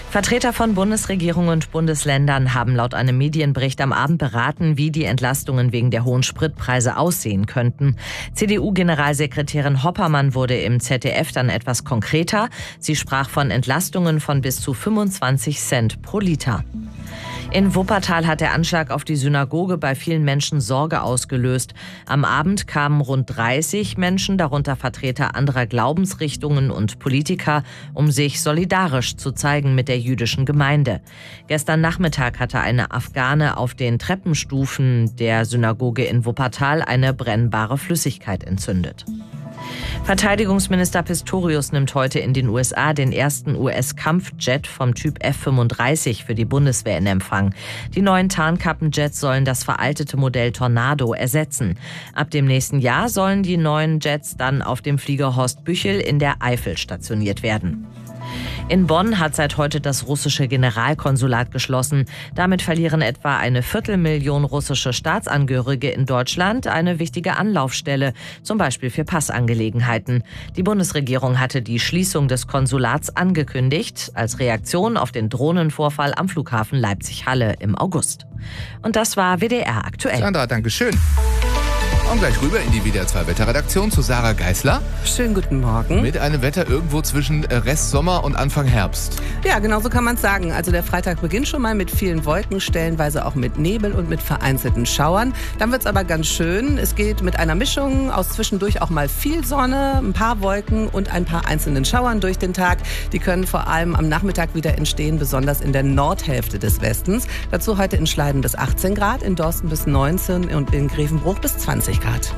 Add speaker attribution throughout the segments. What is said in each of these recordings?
Speaker 1: Vertreter von Bundesregierung und Bundesländern haben laut einem Medienbericht am Abend beraten, wie die Entlastungen wegen der hohen Spritpreise aussehen könnten. CDU-Generalsekretärin Hoppermann wurde im ZDF dann etwas konkreter. Sie sprach von Entlastungen von bis zu 25 Cent pro Liter. In Wuppertal hat der Anschlag auf die Synagoge bei vielen Menschen Sorge ausgelöst. Am Abend kamen rund 30 Menschen, darunter Vertreter anderer Glaubensrichtungen und Politiker, um sich solidarisch zu zeigen mit der jüdischen Gemeinde. Gestern Nachmittag hatte eine Afghane auf den Treppenstufen der Synagoge in Wuppertal eine brennbare Flüssigkeit entzündet. Verteidigungsminister Pistorius nimmt heute in den USA den ersten US-Kampfjet vom Typ F-35 für die Bundeswehr in Empfang. Die neuen Tarnkappenjets sollen das veraltete Modell Tornado ersetzen. Ab dem nächsten Jahr sollen die neuen Jets dann auf dem Flieger Horst Büchel in der Eifel stationiert werden. In Bonn hat seit heute das russische Generalkonsulat geschlossen. Damit verlieren etwa 250.000 russische Staatsangehörige in Deutschland eine wichtige Anlaufstelle, zum Beispiel für Passangelegenheiten. Die Bundesregierung hatte die Schließung des Konsulats angekündigt, als Reaktion auf den Drohnenvorfall am Flughafen Leipzig-Halle im August. Und das war WDR aktuell.
Speaker 2: Sandra, danke schön. Und gleich rüber in die WDR 2 Wetterredaktion zu Sarah Geisler.
Speaker 3: Schönen guten Morgen.
Speaker 2: Mit einem Wetter irgendwo zwischen Rest Sommer und Anfang Herbst.
Speaker 3: Ja, genau so kann man es sagen. Also der Freitag beginnt schon mal mit vielen Wolken, stellenweise auch mit Nebel und mit vereinzelten Schauern. Dann wird es aber ganz schön. Es geht mit einer Mischung aus zwischendurch auch mal viel Sonne, ein paar Wolken und ein paar einzelnen Schauern durch den Tag. Die können vor allem am Nachmittag wieder entstehen, besonders in der Nordhälfte des Westens. Dazu heute in Schleiden bis 18 Grad, in Dorsten bis 19 und in Grevenbruch bis 20 Grad.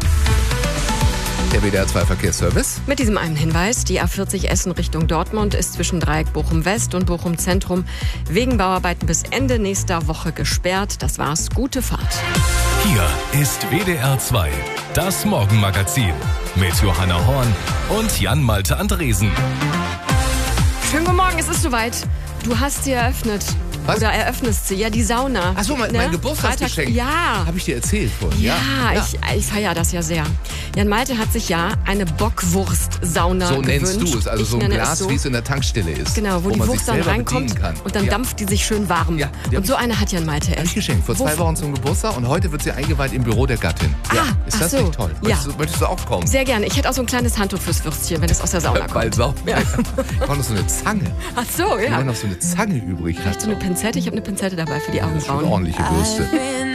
Speaker 2: Der WDR 2 Verkehrsservice.
Speaker 4: Mit diesem einen Hinweis: Die A40 Essen Richtung Dortmund ist zwischen Dreieck Bochum West und Bochum Zentrum wegen Bauarbeiten bis Ende nächster Woche gesperrt. Das war's. Gute Fahrt.
Speaker 5: Hier ist WDR 2, das Morgenmagazin mit Johanna Horn und Jan-Malte Andresen.
Speaker 4: Schönen guten Morgen, es ist soweit. Du hast sie eröffnet.
Speaker 2: Was?
Speaker 4: Oder eröffnest sie, ja, die Sauna.
Speaker 2: Achso, mein Geburtstagsgeschenk.
Speaker 4: Ja.
Speaker 2: Habe ich dir erzählt vorhin?
Speaker 4: Ja. Ich feiere das ja sehr. Jan Malte hat sich ja eine Bockwurst-Sauna
Speaker 2: so
Speaker 4: gewünscht.
Speaker 2: So nennst du es, also
Speaker 4: ich
Speaker 2: so ein
Speaker 4: nenne
Speaker 2: Glas,
Speaker 4: es so.
Speaker 2: wie es in der Tankstelle ist.
Speaker 4: Genau, wo die Wurst dann reinkommt und dann dampft die sich schön warm.
Speaker 2: Ja,
Speaker 4: und so eine hat Jan Malte
Speaker 2: Habe ich geschenkt, vor 2 Wochen zum Geburtstag und heute wird sie eingeweiht im Büro der Gattin. Ja, ist das nicht toll?
Speaker 4: Ja.
Speaker 2: Möchtest du auch kommen?
Speaker 4: Sehr gerne. Ich hätte auch so ein kleines Handtuch fürs Würstchen, wenn es aus der Sauna kommt.
Speaker 2: Weil sauber.
Speaker 4: Ja.
Speaker 2: Ich brauche noch so eine Zange.
Speaker 4: Ach so, ja.
Speaker 2: Ich habe noch so eine Zange übrig.
Speaker 4: Vielleicht so eine Pinzette. Ich habe eine Pinzette dabei für die Augenbrauen.
Speaker 2: Ordentliche Bürste.